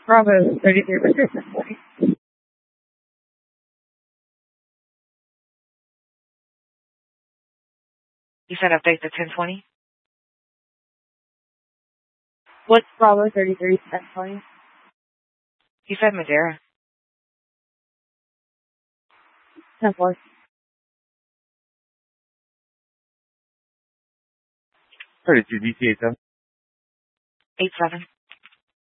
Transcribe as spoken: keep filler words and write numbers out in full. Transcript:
Bravo thirty-three Richard. You said update the ten twenty? What's Bravo thirty-three ten twenty? You said Madeira. ten four. thirty-two D C eight seven. eight seven.